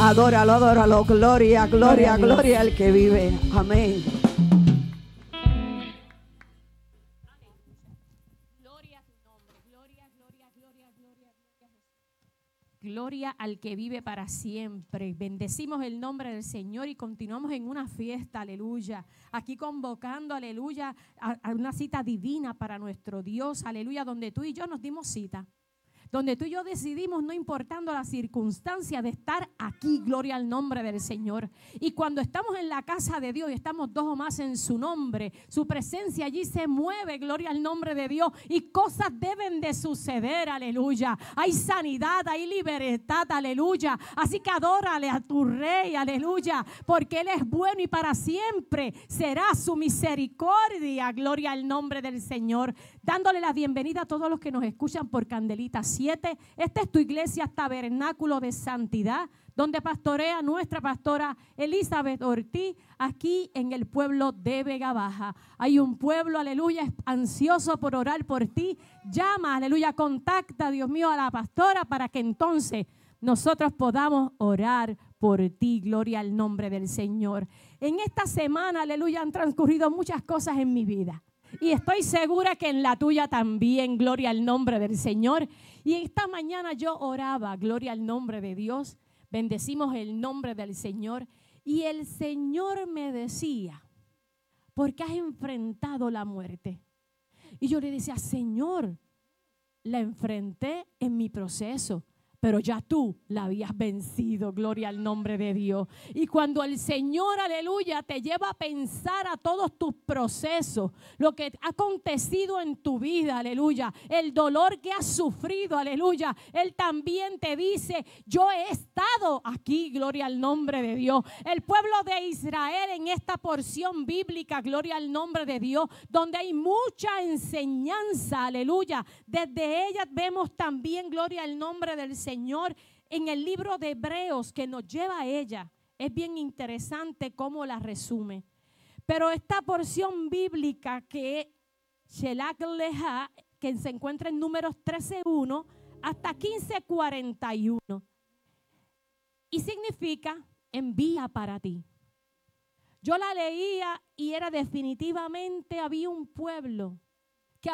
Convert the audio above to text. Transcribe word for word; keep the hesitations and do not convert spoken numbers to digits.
Adóralo, adóralo. Gloria, gloria, gloria al que vive. Amén. Gloria al que vive para siempre. Bendecimos el nombre del Señor y continuamos en una fiesta, aleluya. Aquí convocando, aleluya, a, a una cita divina para nuestro Dios, aleluya, donde tú y yo nos dimos cita. Donde tú y yo decidimos, no importando la circunstancia, de estar aquí, gloria al nombre del Señor. Y cuando estamos en la casa de Dios y estamos dos o más en su nombre, su presencia allí se mueve, gloria al nombre de Dios. Y cosas deben de suceder, aleluya. Hay sanidad, hay libertad, aleluya. Así que adórale a tu Rey, aleluya. Porque Él es bueno y para siempre será su misericordia, gloria al nombre del Señor. Dándole la bienvenida a todos los que nos escuchan por Candelita siete. Esta es tu iglesia Tabernáculo de Santidad, donde pastorea nuestra pastora Elizabeth Ortiz, aquí en el pueblo de Vega Baja. Hay un pueblo, aleluya, ansioso por orar por ti. Llama, aleluya, contacta, Dios mío, a la pastora para que entonces nosotros podamos orar por ti, gloria al nombre del Señor. En esta semana, aleluya, han transcurrido muchas cosas en mi vida. Y estoy segura que en la tuya también, gloria al nombre del Señor. Y esta mañana yo oraba, gloria al nombre de Dios. Bendecimos el nombre del Señor. Y el Señor me decía, ¿por qué has enfrentado la muerte? Y yo le decía, Señor, la enfrenté en mi proceso, pero ya tú la habías vencido, gloria al nombre de Dios. Y cuando el Señor, aleluya, te lleva a pensar a todos tus procesos, lo que ha acontecido en tu vida, aleluya, el dolor que has sufrido, aleluya, Él también te dice, yo he estado aquí, gloria al nombre de Dios. El pueblo de Israel en esta porción bíblica, gloria al nombre de Dios, donde hay mucha enseñanza, aleluya, desde ella vemos también, gloria al nombre del Señor. Señor, en el libro de Hebreos que nos lleva a ella, es bien interesante cómo la resume. Pero esta porción bíblica que Shelach Leha, que se encuentra en Números trece uno hasta quince cuarenta y uno, y significa envía para ti. Yo la leía y era definitivamente, había un pueblo